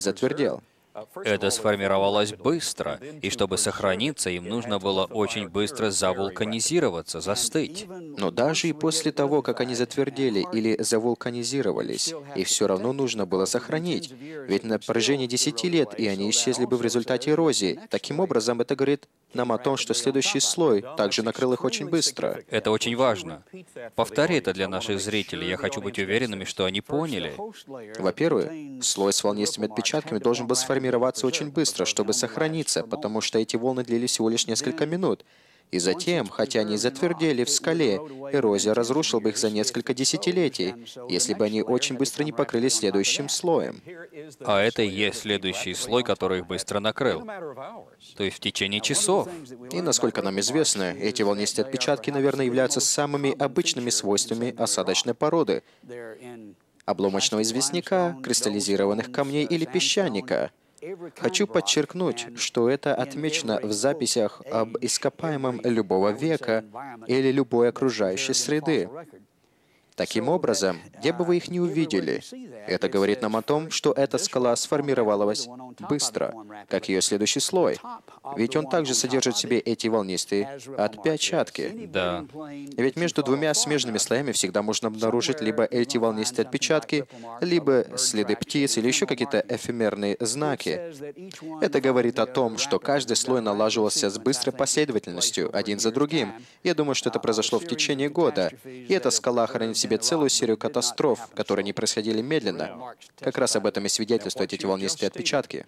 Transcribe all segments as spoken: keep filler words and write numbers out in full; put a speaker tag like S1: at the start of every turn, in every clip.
S1: затвердел.
S2: Это сформировалось быстро, и чтобы сохраниться, им нужно было очень быстро завулканизироваться, застыть.
S1: Но даже и после того, как они затвердели или завулканизировались, их все равно нужно было сохранить. Ведь на протяжении десяти лет и они исчезли бы в результате эрозии. Таким образом, это говорит нам о том, что следующий слой также накрыл их очень быстро.
S2: Это очень важно. Повтори это для наших зрителей. Я хочу быть уверенными, что они поняли.
S1: Во-первых, слой с волнистыми отпечатками должен был сформироваться очень быстро, чтобы сохраниться, потому что эти волны длились всего лишь несколько минут. И затем, хотя они затвердели в скале, эрозия разрушила бы их за несколько десятилетий, если бы они очень быстро не покрылись следующим слоем.
S2: А это и есть следующий слой, который их быстро накрыл. То есть в течение часов.
S1: И, насколько нам известно, эти волнистые отпечатки, наверное, являются самыми обычными свойствами осадочной породы — обломочного известняка, кристаллизированных камней или песчаника. Хочу подчеркнуть, что это отмечено в записях об ископаемом любого века или любой окружающей среды. Таким образом, где бы вы их ни увидели, это говорит нам о том, что эта скала сформировалась быстро, как ее следующий слой. Ведь он также содержит в себе эти волнистые отпечатки.
S2: Да.
S1: Ведь между двумя смежными слоями всегда можно обнаружить либо эти волнистые отпечатки, либо следы птиц или еще какие-то эфемерные знаки. Это говорит о том, что каждый слой налаживался с быстрой последовательностью, один за другим. Я думаю, что это произошло в течение года. И эта скала хранит в себе целую серию катастроф, которые не происходили медленно. Как раз об этом и свидетельствуют эти волнистые отпечатки.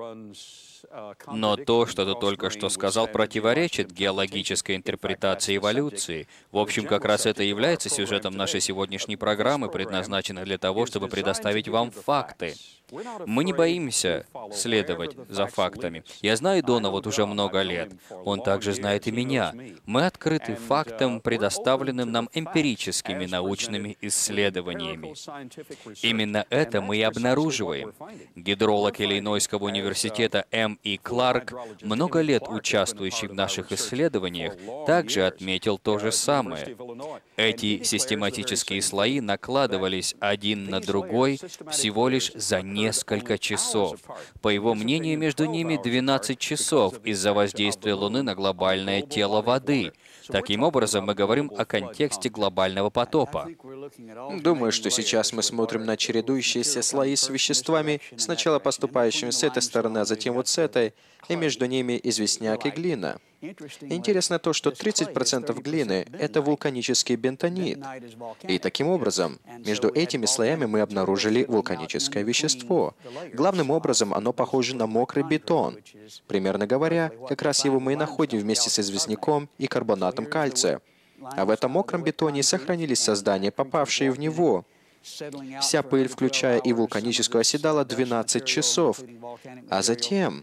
S2: Но то, что ты только что сказал, противоречит геологической интерпретации эволюции. В общем, как раз это и является сюжетом нашей сегодняшней программы, предназначенной для того, чтобы предоставить вам факты. Мы не боимся следовать за фактами. Я знаю Дона вот уже много лет. Он также знает и меня. Мы открыты фактам, предоставленным нам эмпирическими научными исследованиями. Именно это мы и обнаруживаем. Гидролог Иллинойского университета М. И. Кларк, много лет участвующий в наших исследованиях, также отметил то же самое. Эти систематические слои накладывались один на другой всего лишь за несколько часов. По его мнению, между ними двенадцать часов из-за воздействия Луны на глобальное тело воды. Таким образом, мы говорим о контексте глобального потопа.
S1: Думаю, что сейчас мы смотрим на чередующиеся слои с веществами, сначала поступающими с этой стороны, а затем вот с этой, и между ними известняк и глина. Интересно то, что тридцать процентов глины — это вулканический бентонит. И таким образом, между этими слоями мы обнаружили вулканическое вещество. Главным образом, оно похоже на мокрый бетон. Примерно говоря, как раз его мы и находим вместе с известняком и карбонатом кальция. А в этом мокром бетоне сохранились создания, попавшие в него. Вся пыль, включая и вулканическую, оседала двенадцать часов. А затем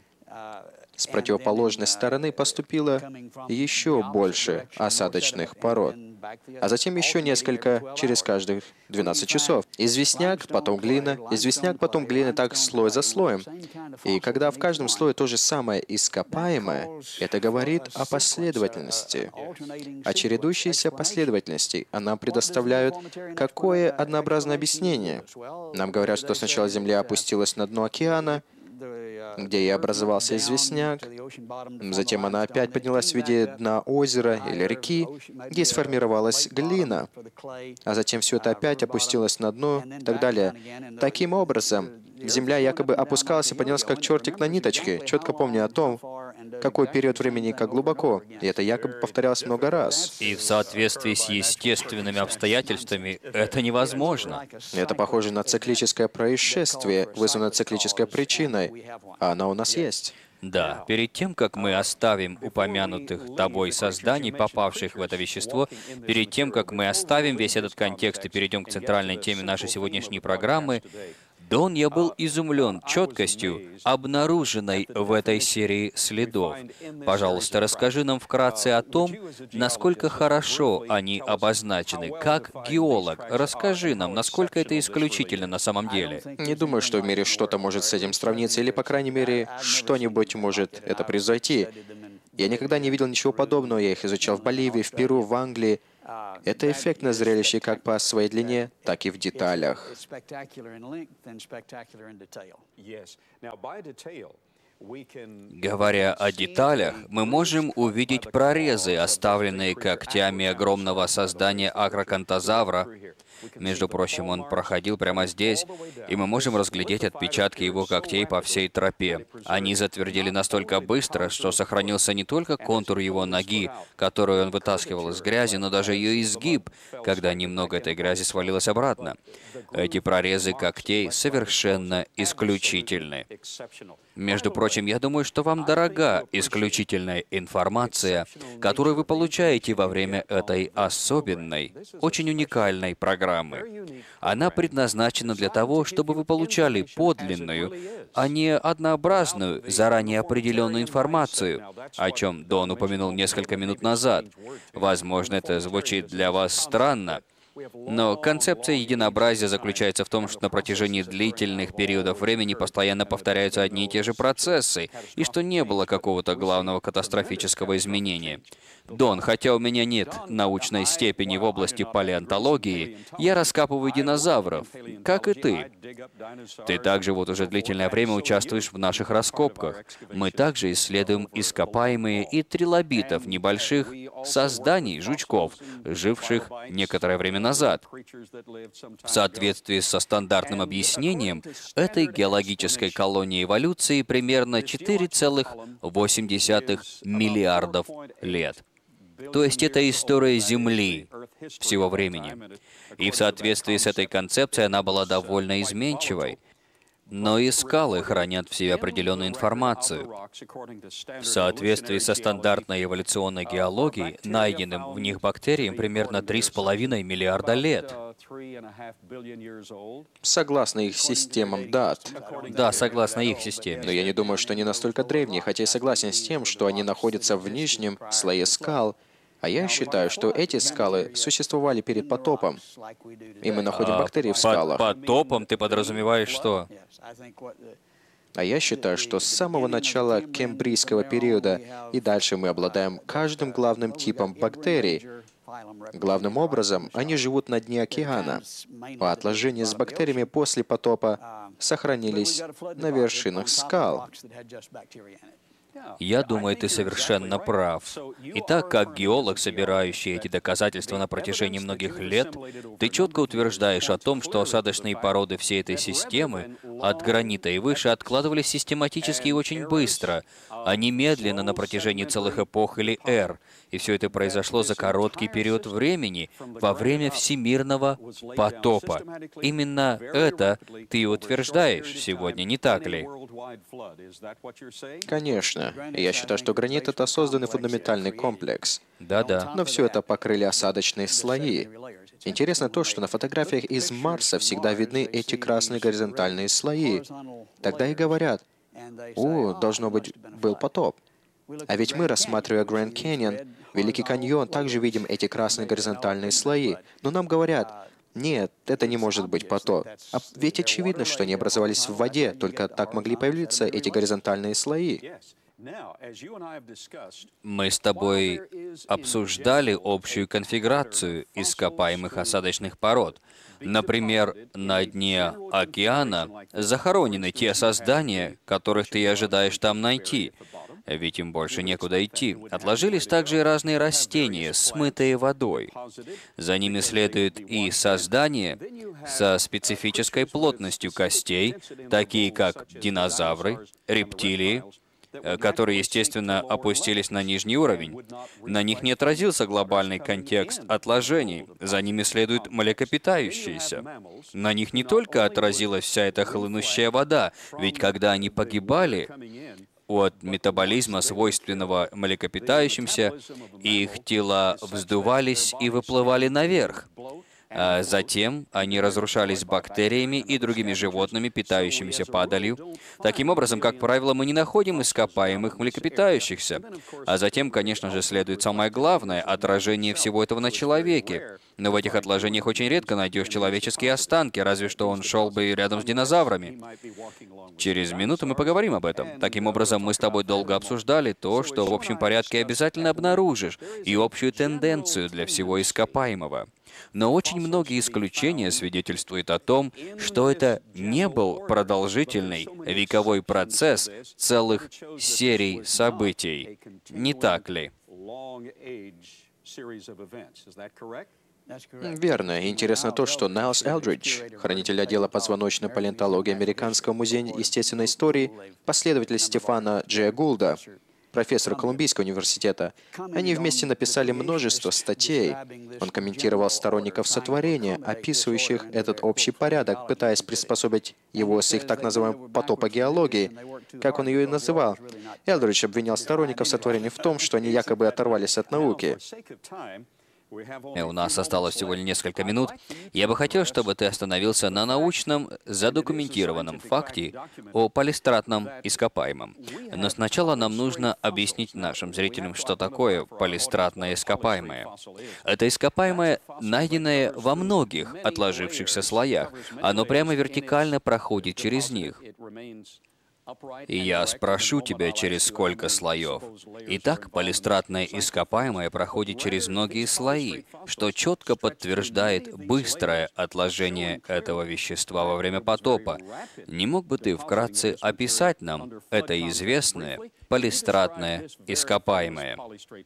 S1: с противоположной стороны поступило еще больше осадочных пород. А затем еще несколько через каждых двенадцать часов. Известняк, потом глина, известняк, потом глина, так слой за слоем. И когда в каждом слое то же самое ископаемое, это говорит о последовательности, о чередующейся последовательности. А нам предоставляют какое однообразное объяснение. Нам говорят, что сначала Земля опустилась на дно океана, где и образовался известняк. Затем она опять поднялась в виде дна озера или реки, где сформировалась глина. А затем все это опять опустилось на дно и так далее. Таким образом, Земля якобы опускалась и поднялась как чертик на ниточке, четко помня о том, какой период времени и как глубоко. И это якобы повторялось много раз.
S2: И в соответствии с естественными обстоятельствами это невозможно.
S1: Это похоже на циклическое происшествие, вызванное циклической причиной, а она у нас есть.
S2: Да, перед тем, как мы оставим упомянутых тобой созданий, попавших в это вещество, перед тем, как мы оставим весь этот контекст и перейдем к центральной теме нашей сегодняшней программы, Дон, я был изумлен четкостью, обнаруженной в этой серии следов. Пожалуйста, расскажи нам вкратце о том, насколько хорошо они обозначены. Как геолог, расскажи нам, насколько это исключительно на самом деле.
S1: Не думаю, что в мире что-то может с этим сравниться, или, по крайней мере, что-нибудь может это произойти. Я никогда не видел ничего подобного. Я их изучал в Боливии, в Перу, в Англии. Это эффектное зрелище как по своей длине, так и в деталях.
S2: Говоря о деталях, мы можем увидеть прорезы, оставленные когтями огромного создания акрокантозавра. Между прочим, он проходил прямо здесь, и мы можем разглядеть отпечатки его когтей по всей тропе. Они затвердели настолько быстро, что сохранился не только контур его ноги, которую он вытаскивал из грязи, но даже ее изгиб, когда немного этой грязи свалилось обратно. Эти прорезы когтей совершенно исключительны. Между прочим, я думаю, что вам дорога исключительная информация, которую вы получаете во время этой особенной, очень уникальной программы. Она предназначена для того, чтобы вы получали подлинную, а не однообразную, заранее определенную информацию, о чем Дон упомянул несколько минут назад. Возможно, это звучит для вас странно, но концепция единообразия заключается в том, что на протяжении длительных периодов времени постоянно повторяются одни и те же процессы, и что не было какого-то главного катастрофического изменения. Дон, хотя у меня нет научной степени в области палеонтологии, я раскапываю динозавров, как и ты. Ты также вот уже длительное время участвуешь в наших раскопках. Мы также исследуем ископаемые и трилобитов, небольших созданий, жучков, живших некоторое время назад. В соответствии со стандартным объяснением, этой геологической колонии эволюции примерно четыре целых восемь десятых миллиардов лет. То есть это история Земли всего времени. И в соответствии с этой концепцией она была довольно изменчивой. Но и скалы хранят в себе определенную информацию. В соответствии со стандартной эволюционной геологией, найденным в них бактериям примерно три с половиной миллиарда лет.
S1: Согласно их системам дат.
S2: Да, согласно их системе.
S1: Но я не думаю, что они настолько древние, хотя и согласен с тем, что они находятся в нижнем слое скал. А я считаю, что эти скалы существовали перед потопом, и мы находим бактерии в скалах.
S2: Под потопом ты подразумеваешь что?
S1: А я считаю, что с самого начала кембрийского периода и дальше мы обладаем каждым главным типом бактерий. Главным образом, они живут на дне океана, а отложения с бактериями после потопа сохранились на вершинах скал.
S2: Я думаю, ты совершенно прав. Итак, как геолог, собирающий эти доказательства на протяжении многих лет, ты четко утверждаешь о том, что осадочные породы всей этой системы, от гранита и выше, откладывались систематически и очень быстро, а не медленно на протяжении целых эпох или эр. И все это произошло за короткий период времени, во время всемирного потопа. Именно это ты и утверждаешь сегодня, не так ли?
S1: Конечно. Я считаю, что гранит — это созданный фундаментальный комплекс.
S2: Да-да.
S1: Но все это покрыли осадочные слои. Интересно то, что на фотографиях из Марса всегда видны эти красные горизонтальные слои. Тогда и говорят: «О, должно быть, был потоп». А ведь мы, рассматривая Гранд Каньон, Великий каньон, также видим эти красные горизонтальные слои. Но нам говорят: нет, это не может быть потоп. А ведь очевидно, что они образовались в воде, только так могли появиться эти горизонтальные слои.
S2: Мы с тобой обсуждали общую конфигурацию ископаемых осадочных пород. Например, на дне океана захоронены те создания, которых ты и ожидаешь там найти, ведь им больше некуда идти. Отложились также и разные растения, смытые водой. За ними следуют и создания со специфической плотностью костей, такие как динозавры, рептилии, которые, естественно, опустились на нижний уровень. На них не отразился глобальный контекст отложений, за ними следуют млекопитающиеся. На них не только отразилась вся эта хлынущая вода, ведь когда они погибали от метаболизма, свойственного млекопитающимся, их тела вздувались и выплывали наверх. А затем они разрушались бактериями и другими животными, питающимися падалью. Таким образом, как правило, мы не находим ископаемых млекопитающихся. А затем, конечно же, следует самое главное — отражение всего этого на человеке. Но в этих отложениях очень редко найдешь человеческие останки, разве что он шел бы рядом с динозаврами. Через минуту мы поговорим об этом. Таким образом, мы с тобой долго обсуждали то, что в общем порядке обязательно обнаружишь, и общую тенденцию для всего ископаемого. Но очень многие исключения свидетельствуют о том, что это не был продолжительный вековой процесс целых серий событий. Не так ли?
S1: Верно. Интересно то, что Найлс Элдридж, хранитель отдела позвоночной палеонтологии Американского музея естественной истории, последователь Стефана Джея Гулда, профессор Колумбийского университета, они вместе написали множество статей. Он комментировал сторонников сотворения, описывающих этот общий порядок, пытаясь приспособить его с их так называемой потопогеологией, как он ее и называл. Элдридж обвинял сторонников сотворения в том, что они якобы оторвались от науки.
S2: И у нас осталось всего лишь несколько минут. Я бы хотел, чтобы ты остановился на научном, задокументированном факте о полистратном ископаемом. Но сначала нам нужно объяснить нашим зрителям, что такое полистратное ископаемое. Это ископаемое, найденное во многих отложившихся слоях. Оно прямо вертикально проходит через них. И я спрошу тебя, через сколько слоев. Итак, полистратное ископаемое проходит через многие слои, что четко подтверждает быстрое отложение этого вещества во время потопа. Не мог бы ты вкратце описать нам это известное полистратное ископаемое?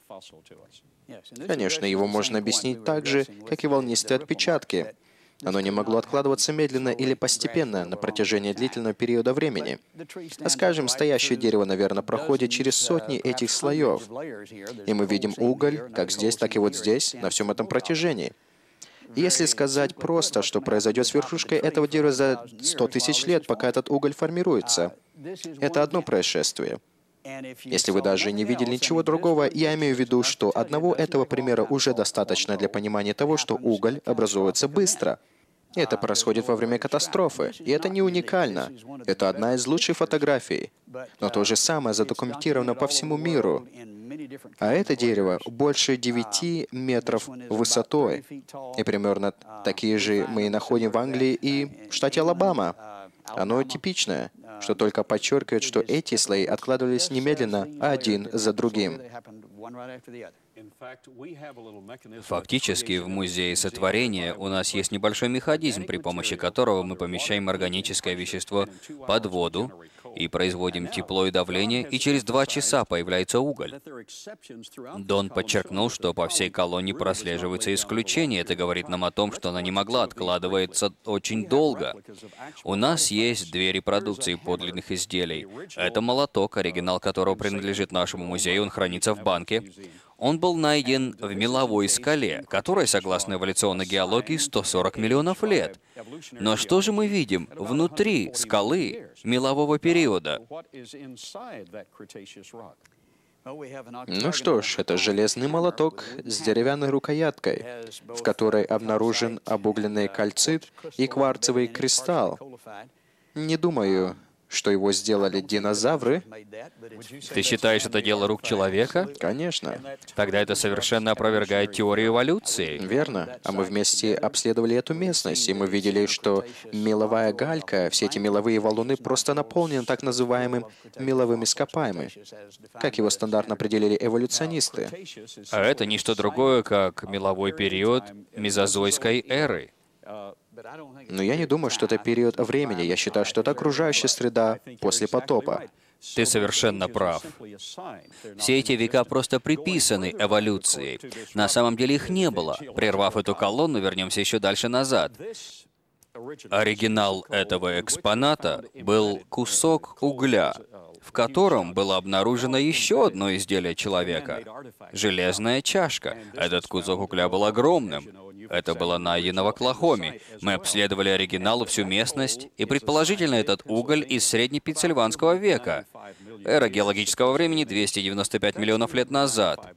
S1: Конечно, его можно объяснить так же, как и волнистые отпечатки. Оно не могло откладываться медленно или постепенно на протяжении длительного периода времени. А скажем, стоящее дерево, наверное, проходит через сотни этих слоев. И мы видим уголь, как здесь, так и вот здесь, на всем этом протяжении. И если сказать просто, что произойдет с верхушкой этого дерева за сто тысяч лет, пока этот уголь формируется, это одно происшествие. Если вы даже не видели ничего другого, я имею в виду, что одного этого примера уже достаточно для понимания того, что уголь образуется быстро. И это происходит во время катастрофы. И это не уникально. Это одна из лучших фотографий. Но то же самое задокументировано по всему миру. А это дерево больше девяти метров высотой. И примерно такие же мы и находим в Англии и в штате Алабама. Оно типичное, что только подчеркивает, что эти слои откладывались немедленно, один за другим.
S2: Фактически, в Музее сотворения у нас есть небольшой механизм, при помощи которого мы помещаем органическое вещество под воду и производим тепло и давление, и через два часа появляется уголь. Дон подчеркнул, что по всей колонии прослеживаются исключения. Это говорит нам о том, что она не могла откладываться очень долго. У нас есть две репродукции подлинных изделий. Это молоток, оригинал которого принадлежит нашему музею, он хранится в банке. Он был найден в меловой скале, которой, согласно эволюционной геологии, сто сорок миллионов лет. Но что же мы видим внутри скалы мелового периода?
S1: Ну что ж, это железный молоток с деревянной рукояткой, в которой обнаружен обугленный кальцит и кварцевый кристалл. Не думаю, что его сделали динозавры.
S2: Ты считаешь, это дело рук человека?
S1: Конечно.
S2: Тогда это совершенно опровергает теорию эволюции.
S1: Верно. А мы вместе обследовали эту местность, и мы видели, что меловая галька, все эти меловые валуны просто наполнены так называемым меловым ископаемым, как его стандартно определили эволюционисты.
S2: А это не что другое, как меловой период мезозойской эры.
S1: Но я не думаю, что это период времени. Я считаю, что это окружающая среда после потопа.
S2: Ты совершенно прав. Все эти века просто приписаны эволюции. На самом деле их не было. Прервав эту колонну, вернемся еще дальше назад. Оригинал этого экспоната был кусок угля, в котором было обнаружено еще одно изделие человека — железная чашка. Этот кусок угля был огромным. Это было найдено в Оклахоме. Мы обследовали оригинал и всю местность, и предположительно этот уголь из среднепенсильванского века. Эра геологического времени двести девяносто пять миллионов лет назад.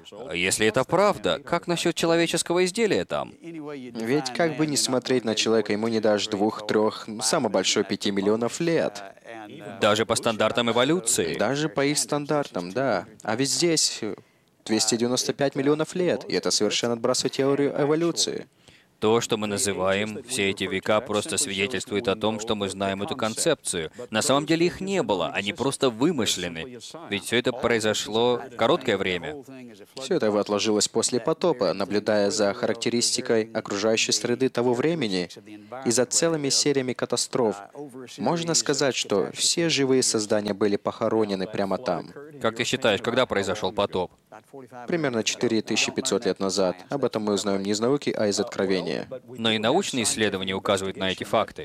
S2: Если это правда, как насчет человеческого изделия там?
S1: Ведь как бы ни смотреть на человека, ему не дашь двух, трех, ну, самое большое пяти миллионов лет.
S2: Даже по стандартам эволюции.
S1: Даже по их стандартам, да. А ведь здесь двести девяносто пять миллионов лет, и это совершенно отбрасывает теорию эволюции.
S2: То, что мы называем все эти века, просто свидетельствует о том, что мы знаем эту концепцию. На самом деле их не было, они просто вымышлены. Ведь все это произошло в короткое время.
S1: Все это отложилось после потопа, наблюдая за характеристикой окружающей среды того времени и за целыми сериями катастроф. Можно сказать, что все живые создания были похоронены прямо там.
S2: Как ты считаешь, когда произошел потоп?
S1: Примерно четыре тысячи пятьсот лет назад. Об этом мы узнаем не из науки, а из откровения.
S2: Но и научные исследования указывают на эти факты.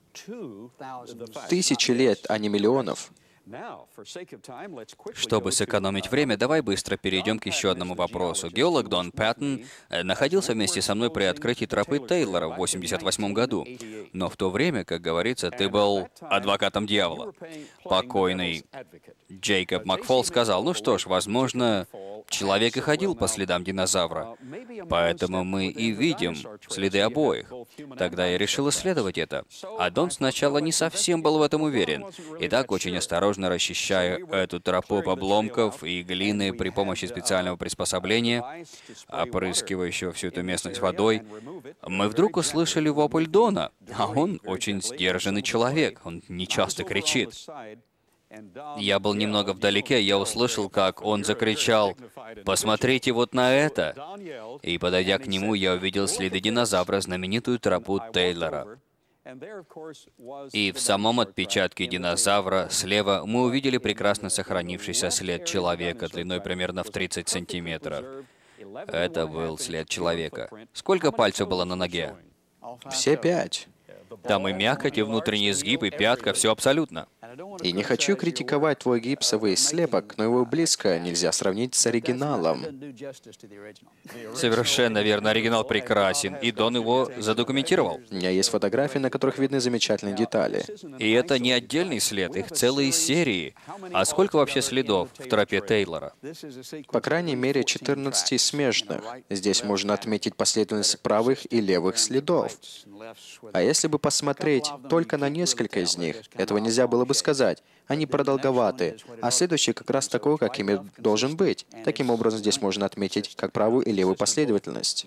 S1: Тысячи лет, а не миллионов.
S2: Чтобы сэкономить время, давай быстро перейдем к еще одному вопросу. Геолог Дон Паттон э, находился вместе со мной при открытии тропы Тейлора в восемьдесят восьмом году. Но в то время, как говорится, ты был адвокатом дьявола. Покойный Джейкоб Макфол сказал, ну что ж, возможно, человек и ходил по следам динозавра. Поэтому мы и видим следы обоих. Тогда я решил исследовать это. А Дон сначала не совсем был в этом уверен. И так очень осторожно расчищая эту тропу обломков и глины при помощи специального приспособления, опрыскивающего всю эту местность водой, мы вдруг услышали вопль Дона, а он очень сдержанный человек, он не часто кричит. Я был немного вдалеке, я услышал, как он закричал: «Посмотрите вот на это!» И, подойдя к нему, я увидел следы динозавра, знаменитую тропу Тейлора. И в самом отпечатке динозавра слева мы увидели прекрасно сохранившийся след человека длиной примерно в тридцать сантиметров. Это был след человека. Сколько пальцев было на ноге?
S1: Все пять.
S2: Там и мякоть, и внутренний сгиб, и пятка, все абсолютно.
S1: И не хочу критиковать твой гипсовый слепок, но его близко нельзя сравнить с оригиналом.
S2: Совершенно верно, оригинал прекрасен, и Дон его задокументировал.
S1: У меня есть фотографии, на которых видны замечательные детали.
S2: И это не отдельный след, их целые серии. А сколько вообще следов в тропе Тейлора?
S1: По крайней мере, четырнадцать смежных. Здесь можно отметить последовательность правых и левых следов. А если бы посмотреть только на несколько из них, этого нельзя было бы сказать. Они продолговаты, а следующий как раз такой, каким и должен быть. Таким образом, здесь можно отметить как правую и левую последовательность.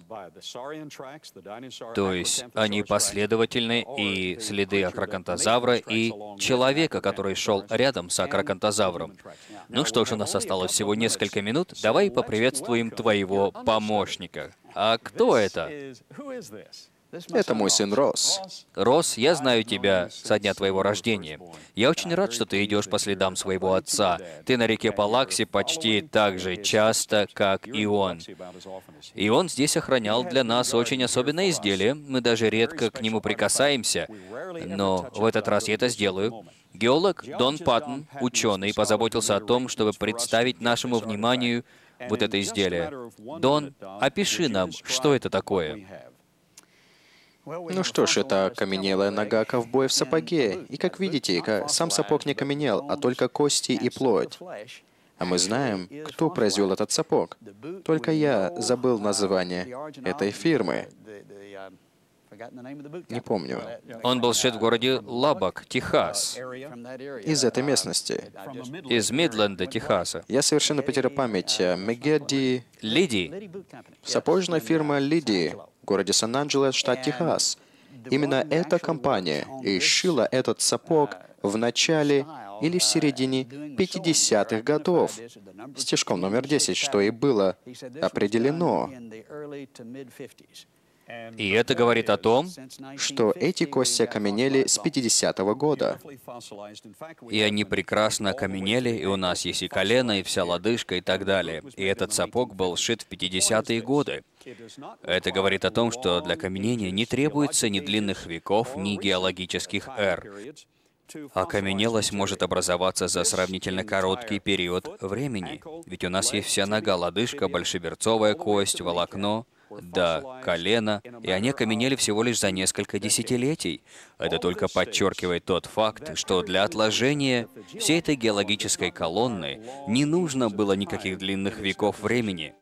S2: То есть они последовательны, и следы акрокантозавра, и человека, который шел рядом с акрокантозавром. Ну что ж, у нас осталось всего несколько минут. Давай поприветствуем твоего помощника. А кто это?
S1: Это мой сын Росс.
S2: Росс, я знаю тебя со дня твоего рождения. Я очень рад, что ты идешь по следам своего отца. Ты на реке Палакси почти так же часто, как и он. И он здесь охранял для нас очень особенное изделие. Мы даже редко к нему прикасаемся. Но в этот раз я это сделаю. Геолог Дон Паттон, ученый, позаботился о том, чтобы представить нашему вниманию вот это изделие. Дон, опиши нам, что это такое.
S1: Ну что ж, это окаменелая нога ковбоя в сапоге. И как видите, ка- сам сапог не окаменел, а только кости и плоть. А мы знаем, кто произвел этот сапог. Только я забыл название этой фирмы. Не помню.
S2: Он был сшит в городе Лабак, Техас,
S1: Из этой местности.
S2: из Мидленда, Техаса.
S1: Я совершенно потерял память. Мегеди...
S2: Лиди,
S1: Сапожная фирма Лиди в городе Сан-Анджелес, штат Техас. Именно эта компания и сшила этот сапог в начале или в середине пятидесятых годов. Стежком номер десять, что и было определено,
S2: и это говорит о том,
S1: что эти кости окаменели с пятидесятого года.
S2: и они прекрасно окаменели, и у нас есть и колено, и вся лодыжка, и так далее. И этот сапог был сшит в пятидесятые годы. Это говорит о том, что для окаменения не требуется ни длинных веков, ни геологических эр. Окаменелость может образоваться за сравнительно короткий период времени. Ведь у нас есть вся нога, лодыжка, большеберцовая кость, волокно, да, колено, и они окаменели всего лишь за несколько десятилетий. Это только подчеркивает тот факт, что для отложения всей этой геологической колонны не нужно было никаких длинных веков времени.